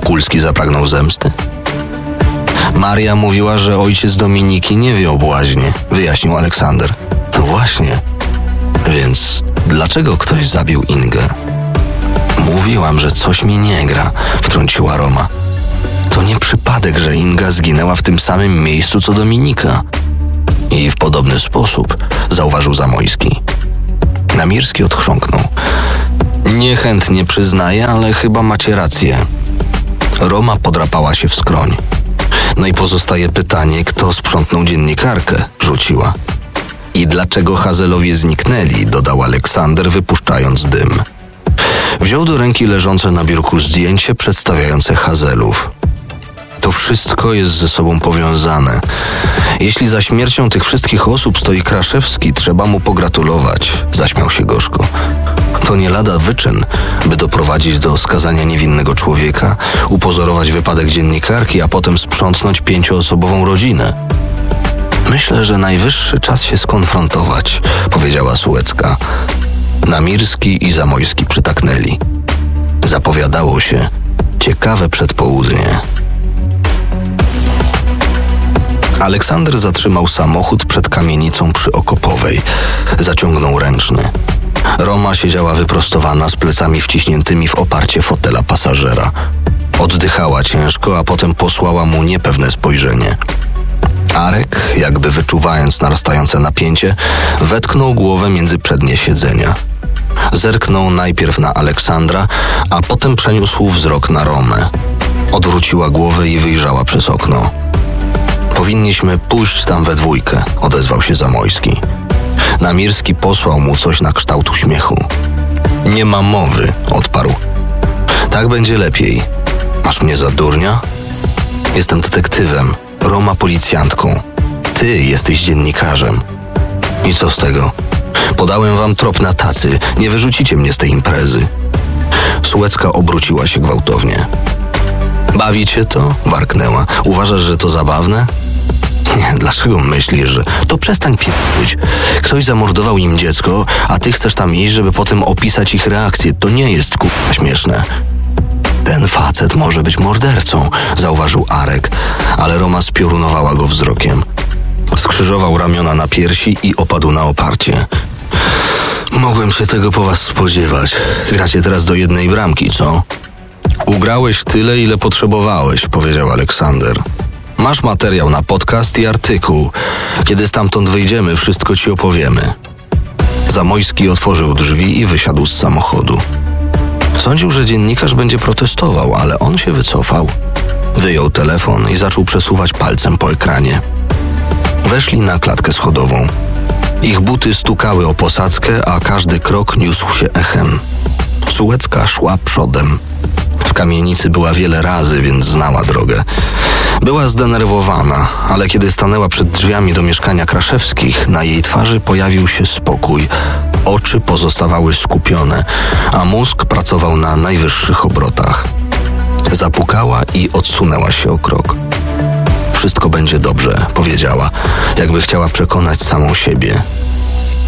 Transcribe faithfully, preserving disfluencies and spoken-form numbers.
Wokulski zapragnął zemsty? Maria mówiła, że ojciec Dominiki nie wie o błaźnie, wyjaśnił Aleksander. No właśnie. Więc dlaczego ktoś zabił Ingę? Mówiłam, że coś mi nie gra, wtrąciła Roma. To nie przypadek, że Inga zginęła w tym samym miejscu co Dominika. I w podobny sposób, zauważył Zamojski. Namirski odchrząknął. Niechętnie przyznaję, ale chyba macie rację. Roma podrapała się w skroń. No i pozostaje pytanie, kto sprzątnął dziennikarkę, rzuciła. I dlaczego Hazelowie zniknęli, dodał Aleksander, wypuszczając dym. Wziął do ręki leżące na biurku zdjęcie przedstawiające Hazelów. To wszystko jest ze sobą powiązane. Jeśli za śmiercią tych wszystkich osób stoi Kraszewski, trzeba mu pogratulować, zaśmiał się gorzko. To nie lada wyczyn, by doprowadzić do skazania niewinnego człowieka, upozorować wypadek dziennikarki, a potem sprzątnąć pięcioosobową rodzinę. Myślę, że najwyższy czas się skonfrontować, powiedziała Sułecka. Namirski i Zamojski przytaknęli. Zapowiadało się ciekawe przedpołudnie. Aleksander zatrzymał samochód przed kamienicą przyokopowej. Zaciągnął ręczny. Roma siedziała wyprostowana z plecami wciśniętymi w oparcie fotela pasażera. Oddychała ciężko, a potem posłała mu niepewne spojrzenie. Arek, jakby wyczuwając narastające napięcie, wetknął głowę między przednie siedzenia. Zerknął najpierw na Aleksandra, a potem przeniósł wzrok na Romę. Odwróciła głowę i wyjrzała przez okno. Powinniśmy pójść tam we dwójkę, odezwał się Zamojski. Namirski posłał mu coś na kształt uśmiechu. Nie ma mowy, odparł. Tak będzie lepiej. Masz mnie za durnia? Jestem detektywem, Roma policjantką. Ty jesteś dziennikarzem. I co z tego? Podałem wam trop na tacy, nie wyrzucicie mnie z tej imprezy. Sułecka obróciła się gwałtownie. Bawi cię to? Warknęła. Uważasz, że to zabawne? Nie, dlaczego myślisz, że... To przestań pierdolić. Ktoś zamordował im dziecko, a ty chcesz tam iść, żeby potem opisać ich reakcję. To nie jest kurwa śmieszne. Ten facet może być mordercą, zauważył Arek, ale Roma spiorunowała go wzrokiem. Skrzyżował ramiona na piersi i opadł na oparcie. Mogłem się tego po was spodziewać. Gracie teraz do jednej bramki, co? Ugrałeś tyle, ile potrzebowałeś, powiedział Aleksander. Masz materiał na podcast i artykuł. Kiedy stamtąd wyjdziemy, wszystko ci opowiemy. Zamojski otworzył drzwi i wysiadł z samochodu. Sądził, że dziennikarz będzie protestował, ale on się wycofał. Wyjął telefon i zaczął przesuwać palcem po ekranie. Weszli na klatkę schodową. Ich buty stukały o posadzkę, a każdy krok niósł się echem. Sułecka szła przodem. W kamienicy była wiele razy, więc znała drogę. Była zdenerwowana, ale kiedy stanęła przed drzwiami do mieszkania Kraszewskich, na jej twarzy pojawił się spokój. Oczy pozostawały skupione, a mózg pracował na najwyższych obrotach. Zapukała i odsunęła się o krok. Wszystko będzie dobrze, powiedziała, jakby chciała przekonać samą siebie.